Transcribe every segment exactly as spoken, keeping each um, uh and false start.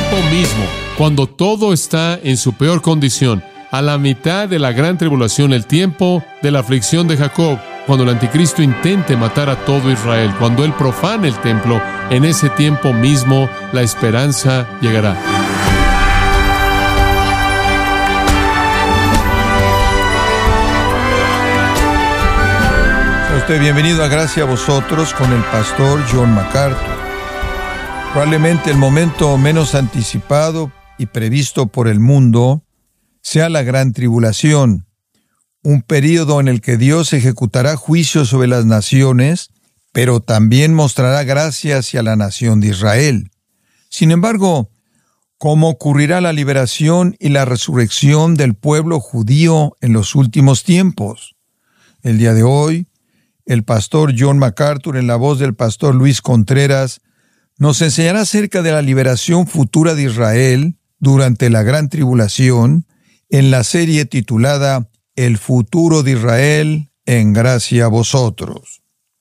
tiempo mismo, cuando todo está en su peor condición, a la mitad de la gran tribulación, el tiempo de la aflicción de Jacob, cuando el anticristo intente matar a todo Israel, cuando él profane el templo, en ese tiempo mismo la esperanza llegará. Sea usted bienvenido a Gracia a Vosotros con el pastor John MacArthur. Probablemente el momento menos anticipado y previsto por el mundo sea la gran tribulación, un período en el que Dios ejecutará juicio sobre las naciones, pero también mostrará gracia hacia la nación de Israel. Sin embargo, ¿cómo ocurrirá la liberación y la resurrección del pueblo judío en los últimos tiempos? El día de hoy, el pastor John MacArthur, en la voz del pastor Luis Contreras, nos enseñará acerca de la liberación futura de Israel durante la gran tribulación en la serie titulada El futuro de Israel en Gracia a Vosotros.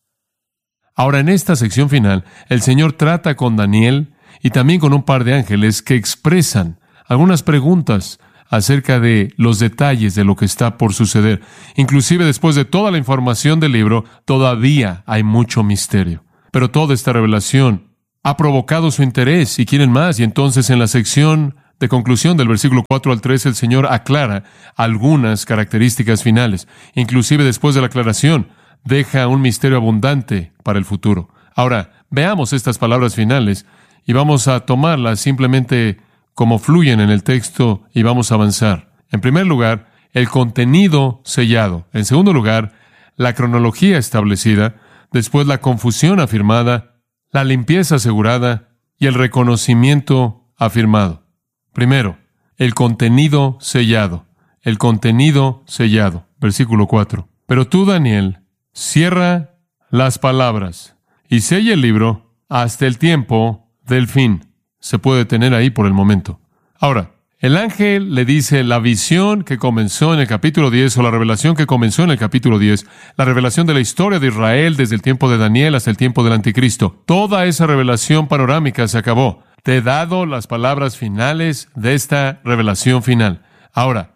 Ahora, en esta sección final, el Señor trata con Daniel y también con un par de ángeles que expresan algunas preguntas acerca de los detalles de lo que está por suceder. Inclusive después de toda la información del libro, todavía hay mucho misterio. Pero toda esta revelación ha provocado su interés y quieren más. Y entonces en la sección de conclusión del versículo cuatro al tres, el Señor aclara algunas características finales. Inclusive después de la aclaración, deja un misterio abundante para el futuro. Ahora, veamos estas palabras finales y vamos a tomarlas simplemente como fluyen en el texto y vamos a avanzar. En primer lugar, el contenido sellado. En segundo lugar, la cronología establecida. Después, la confusión afirmada, la limpieza asegurada y el reconocimiento afirmado. Primero, el contenido sellado. El contenido sellado. Versículo cuatro. Pero tú, Daniel, cierra las palabras y sella el libro hasta el tiempo del fin. Se puede detener ahí por el momento. Ahora, el ángel le dice la visión que comenzó en el capítulo diez o la revelación que comenzó en el capítulo diez, la revelación de la historia de Israel desde el tiempo de Daniel hasta el tiempo del anticristo. Toda esa revelación panorámica se acabó. Te he dado las palabras finales de esta revelación final. Ahora,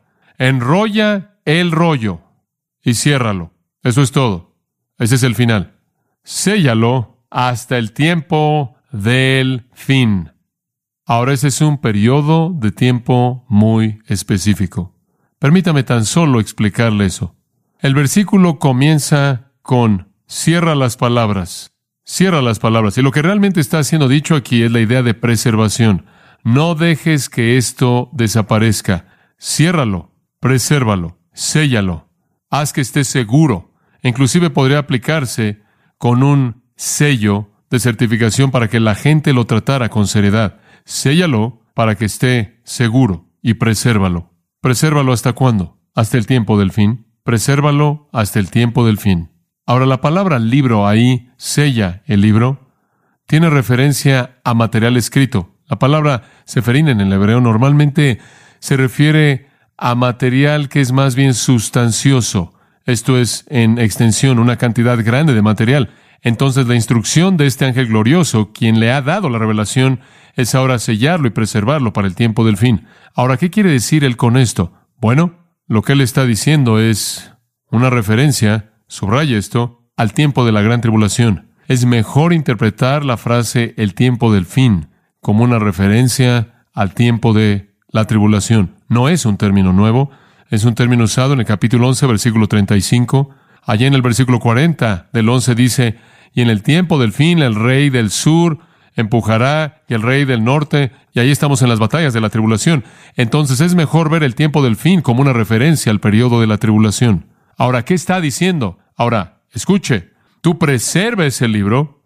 enrolla el rollo y ciérralo. Eso es todo. Ese es el final. Séllalo hasta el tiempo del fin. Ahora, ese es un periodo de tiempo muy específico. Permítame tan solo explicarle eso. El versículo comienza con cierra las palabras. Cierra las palabras. Y lo que realmente está siendo dicho aquí es la idea de preservación. No dejes que esto desaparezca. Ciérralo, presérvalo, séllalo. Haz que esté seguro. Inclusive podría aplicarse con un sello de certificación para que la gente lo tratara con seriedad. Séllalo para que esté seguro y presérvalo. ¿Presérvalo hasta cuándo? Hasta el tiempo del fin. Presérvalo hasta el tiempo del fin. Ahora, la palabra libro ahí, sella el libro, tiene referencia a material escrito. La palabra seferín en el hebreo normalmente se refiere a material que es más bien sustancioso. Esto es, en extensión, una cantidad grande de material. Entonces, la instrucción de este ángel glorioso, quien le ha dado la revelación, es ahora sellarlo y preservarlo para el tiempo del fin. Ahora, ¿qué quiere decir él con esto? Bueno, lo que él está diciendo es una referencia, subraya esto, al tiempo de la gran tribulación. Es mejor interpretar la frase el tiempo del fin como una referencia al tiempo de la tribulación. No es un término nuevo, es un término usado en el capítulo once, versículo treinta y cinco. Allá en el versículo cuarenta del once dice, y en el tiempo del fin el rey del sur empujará y el rey del norte, y ahí estamos en las batallas de la tribulación. Entonces es mejor ver el tiempo del fin como una referencia al periodo de la tribulación. Ahora, ¿qué está diciendo? Ahora, escuche, tú preserves el libro,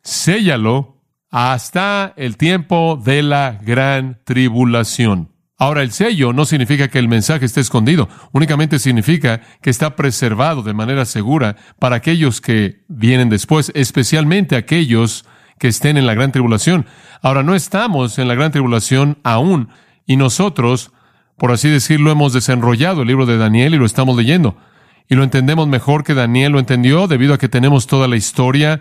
séllalo hasta el tiempo de la gran tribulación. Ahora, el sello no significa que el mensaje esté escondido, únicamente significa que está preservado de manera segura para aquellos que vienen después, especialmente aquellos que estén en la gran tribulación. Ahora, no estamos en la gran tribulación aún, y nosotros, por así decirlo, hemos desenrollado el libro de Daniel y lo estamos leyendo. Y lo entendemos mejor que Daniel lo entendió debido a que tenemos toda la historia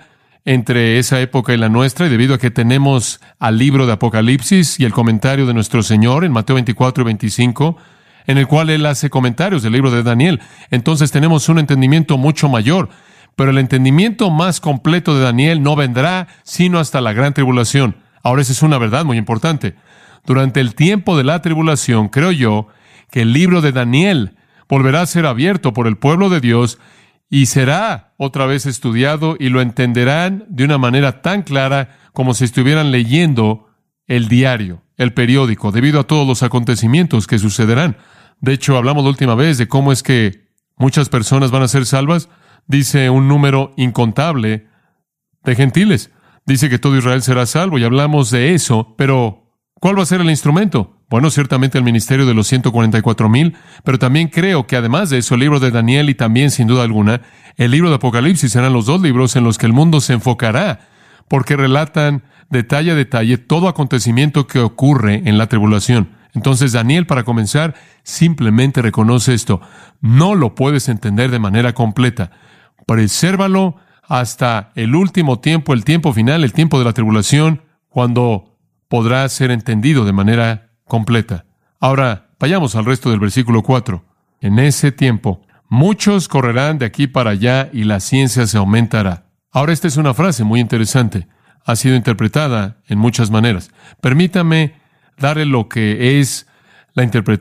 entre esa época y la nuestra, y debido a que tenemos al libro de Apocalipsis y el comentario de nuestro Señor en Mateo veinticuatro y veinticinco, en el cual Él hace comentarios del libro de Daniel, entonces tenemos un entendimiento mucho mayor. Pero el entendimiento más completo de Daniel no vendrá sino hasta la gran tribulación. Ahora, esa es una verdad muy importante. Durante el tiempo de la tribulación, creo yo, que el libro de Daniel volverá a ser abierto por el pueblo de Dios y será otra vez estudiado, y lo entenderán de una manera tan clara como si estuvieran leyendo el diario, el periódico, debido a todos los acontecimientos que sucederán. De hecho, hablamos la última vez de cómo es que muchas personas van a ser salvas. Dice un número incontable de gentiles. Dice que todo Israel será salvo, y hablamos de eso, pero ¿cuál va a ser el instrumento? Bueno, ciertamente el ministerio de los ciento cuarenta y cuatro mil, pero también creo que además de eso, el libro de Daniel y también, sin duda alguna, el libro de Apocalipsis serán los dos libros en los que el mundo se enfocará, porque relatan detalle a detalle todo acontecimiento que ocurre en la tribulación. Entonces, Daniel, para comenzar, simplemente reconoce esto. No lo puedes entender de manera completa. Presérvalo hasta el último tiempo, el tiempo final, el tiempo de la tribulación, cuando podrá ser entendido de manera completa. Ahora, vayamos al resto del versículo cuatro. En ese tiempo, muchos correrán de aquí para allá y la ciencia se aumentará. Ahora, esta es una frase muy interesante. Ha sido interpretada en muchas maneras. Permítame darle lo que es la interpretación